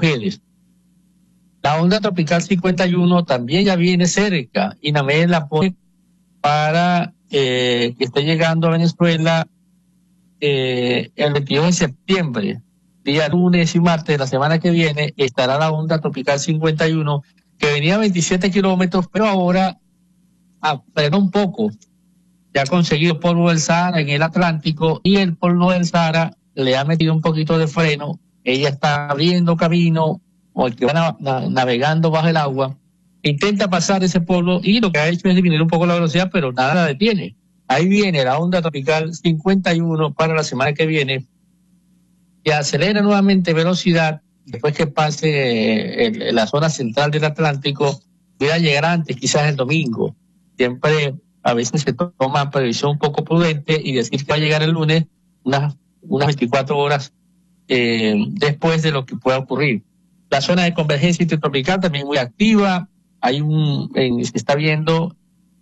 Ujieres. La onda tropical 51 también ya viene cerca. INAMED la pone para que esté llegando a Venezuela el 22 de septiembre, día lunes y martes de la semana que viene, estará la onda tropical 51, que venía a 27 kilómetros, pero ahora frenó un poco. Ya ha conseguido polvo del Sahara en el Atlántico y el polvo del Sahara le ha metido un poquito de freno. Ella está abriendo camino, o el que va navegando bajo el agua, intenta pasar ese polvo y lo que ha hecho es disminuir un poco la velocidad, pero nada la detiene. Ahí viene la onda tropical 51 para la semana que viene, que acelera nuevamente velocidad después que pase la zona central del Atlántico. Pueda llegar antes, quizás el domingo. Siempre a veces se toma previsión un poco prudente y decir que va a llegar el lunes unas 24 horas después de lo que pueda ocurrir. La zona de convergencia intertropical también muy activa. Se está viendo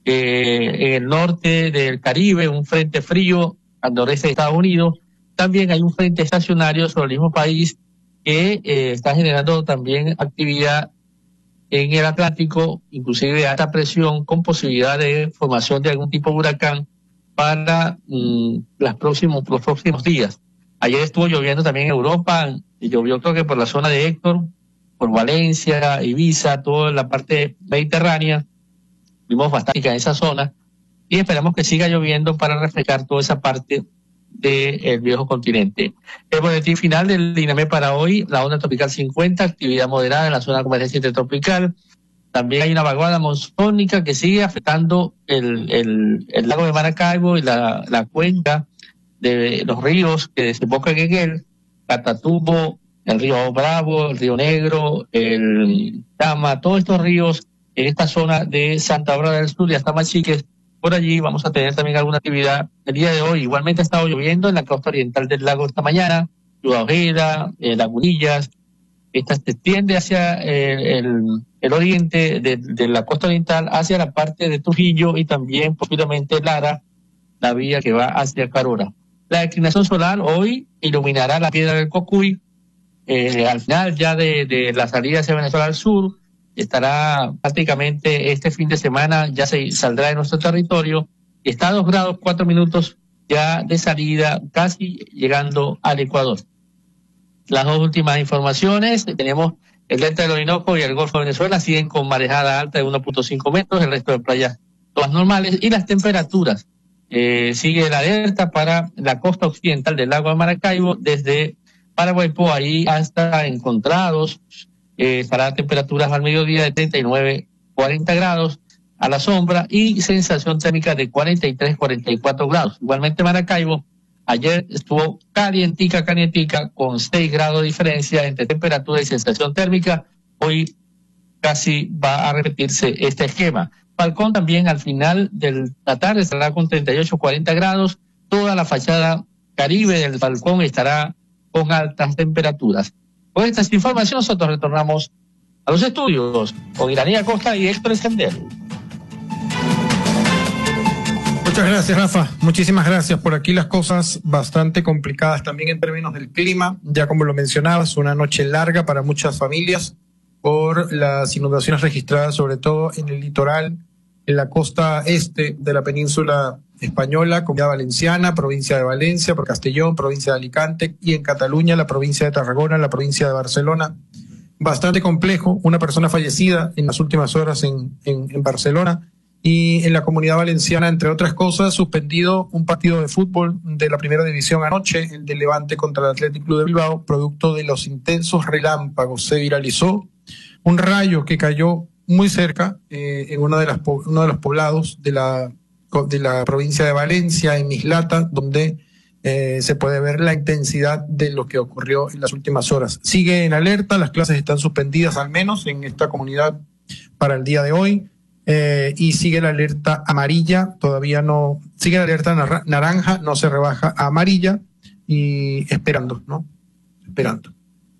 en el norte del Caribe un frente frío al noreste de Estados Unidos. También hay un frente estacionario sobre el mismo país que está generando también actividad en el Atlántico, inclusive de alta presión, con posibilidad de formación de algún tipo de huracán para los próximos días. Ayer estuvo lloviendo también en Europa, y llovió creo que por la zona de Héctor, por Valencia, Ibiza, toda la parte mediterránea. Vimos bastante en esa zona y esperamos que siga lloviendo para refrescar toda esa parte del viejo continente. El boletín final del INAMED para hoy: la onda tropical 50, actividad moderada en la zona de convergencia intertropical. También hay una vaguada monzónica que sigue afectando el lago de Maracaibo y la cuenca de los ríos que desembocan en él: Catatumbo, el río Bravo, el río Negro, el Tama, todos estos ríos en esta zona de Santa Bárbara del Sur y hasta Machiques. Por allí vamos a tener también alguna actividad el día de hoy. Igualmente ha estado lloviendo en la costa oriental del lago esta mañana, Ciudad Ojeda, Lagunillas. Esta se extiende hacia el oriente de la costa oriental, hacia la parte de Trujillo y también posiblemente Lara, la vía que va hacia Carora. La declinación solar hoy iluminará la piedra del Cocuy, al final ya de la salida hacia Venezuela al sur. Estará prácticamente este fin de semana, ya se saldrá de nuestro territorio. Está a 2 grados 4 minutos ya de salida, casi llegando al Ecuador. Las dos últimas informaciones: tenemos el delta del Orinoco y el Golfo de Venezuela siguen con marejada alta de 1.5 metros, el resto de playas todas normales, y las temperaturas. Sigue la alerta para la costa occidental del lago de Maracaibo, desde Paraguaypo ahí hasta Encontrados. Para temperaturas al mediodía de 39, 40 grados a la sombra y sensación térmica de 43, 44 grados. Igualmente Maracaibo ayer estuvo calientica con 6 grados de diferencia entre temperatura y sensación térmica. Hoy casi va a repetirse este esquema. Falcón también al final de la tarde estará con 38, 40 grados. Toda la fachada caribe del Falcón estará con altas temperaturas. Con esta información nosotros retornamos a los estudios con Iranía Costa y Héctor Escandel. Muchas gracias, Rafa. Muchísimas gracias. Por aquí las cosas bastante complicadas también en términos del clima. Ya como lo mencionabas, una noche larga para muchas familias por las inundaciones registradas, sobre todo en el litoral, en la costa este de la península española, Comunidad Valenciana, provincia de Valencia, por Castellón, provincia de Alicante, y en Cataluña, la provincia de Tarragona, la provincia de Barcelona. Bastante complejo, una persona fallecida en las últimas horas en Barcelona, y en la Comunidad Valenciana, entre otras cosas, suspendido un partido de fútbol de la primera división anoche, el de Levante contra el Athletic Club de Bilbao, producto de los intensos relámpagos. Se viralizó un rayo que cayó muy cerca en uno de los poblados de la provincia de Valencia, en Mislata, donde se puede ver la intensidad de lo que ocurrió en las últimas horas. Sigue en alerta, las clases están suspendidas al menos en esta comunidad para el día de hoy, y sigue la alerta amarilla, todavía no, sigue la alerta naranja, no se rebaja a amarilla, y esperando, ¿no? Esperando.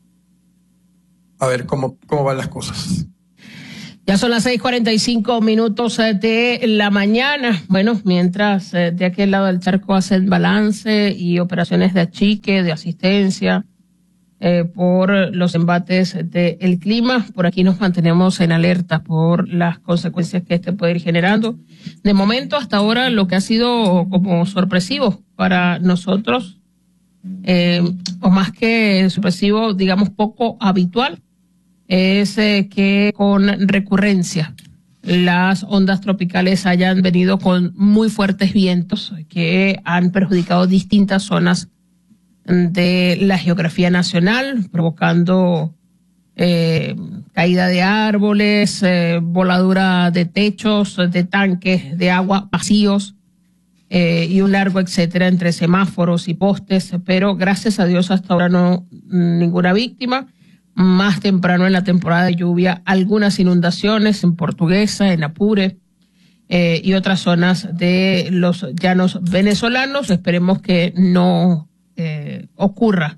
A ver cómo van las cosas. Ya son las 6:45 de la mañana. Bueno, mientras de aquel lado del charco hacen balance y operaciones de achique, de asistencia, por los embates del clima. Por aquí nos mantenemos en alerta por las consecuencias que este puede ir generando. De momento, hasta ahora, lo que ha sido como sorpresivo para nosotros, o más que sorpresivo, digamos poco habitual, es que con recurrencia las ondas tropicales hayan venido con muy fuertes vientos que han perjudicado distintas zonas de la geografía nacional, provocando caída de árboles, voladura de techos, de tanques de agua vacíos, y un largo etcétera entre semáforos y postes, pero gracias a Dios hasta ahora no ninguna víctima. Más temprano en la temporada de lluvia, algunas inundaciones en Portuguesa, en Apure, y otras zonas de los llanos venezolanos. Esperemos que no ocurra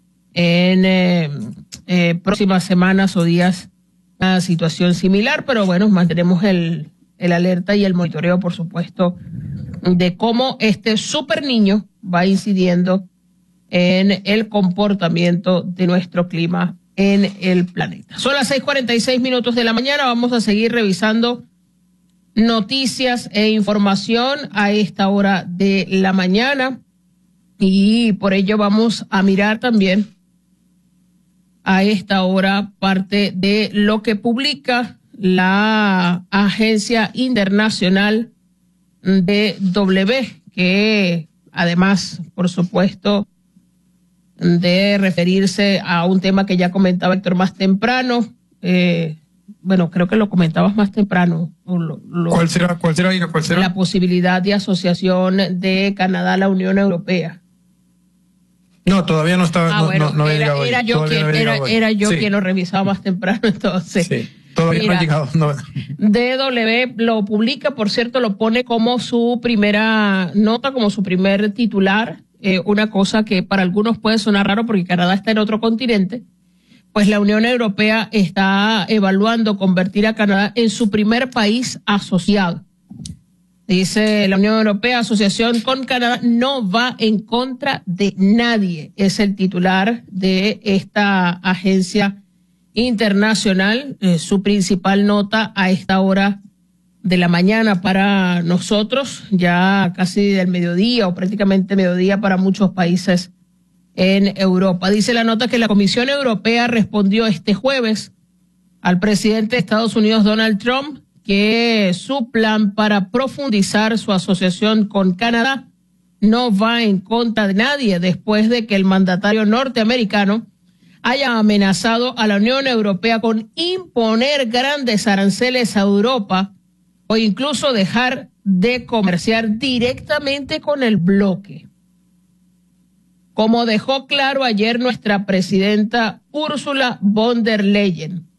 en próximas semanas o días una situación similar, pero bueno, mantenemos el alerta y el monitoreo, por supuesto, de cómo este super niño va incidiendo en el comportamiento de nuestro clima en el planeta. Son las 6:46 de la mañana. Vamos a seguir revisando noticias e información a esta hora de la mañana, y por ello vamos a mirar también a esta hora parte de lo que publica la Agencia Internacional de W, que además, por supuesto, de referirse a un tema que ya comentaba Héctor más temprano. Bueno, creo que lo comentabas más temprano. ¿Cuál será? La posibilidad de asociación de Canadá a la Unión Europea. No, todavía no estaba. No había llegado. Era yo quien lo revisaba más temprano, entonces. Sí, todavía no ha llegado. No. DW lo publica, por cierto, lo pone como su primera nota, como su primer titular. Una cosa que para algunos puede sonar raro porque Canadá está en otro continente, pues la Unión Europea está evaluando convertir a Canadá en su primer país asociado. Dice la Unión Europea, asociación con Canadá no va en contra de nadie. Es el titular de esta agencia internacional, su principal nota a esta hora de la mañana para nosotros, ya casi del mediodía o prácticamente mediodía para muchos países en Europa. Dice la nota que la Comisión Europea respondió este jueves al presidente de Estados Unidos, Donald Trump, que su plan para profundizar su asociación con Canadá no va en contra de nadie, después de que el mandatario norteamericano haya amenazado a la Unión Europea con imponer grandes aranceles a Europa o incluso dejar de comerciar directamente con el bloque. Como dejó claro ayer nuestra presidenta Ursula von der Leyen,